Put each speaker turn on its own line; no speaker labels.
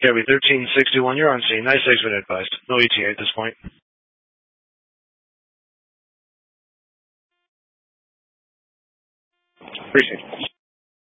Gabby 1361, you're on scene. 96 been advised. No ETA at this point.
Appreciate it.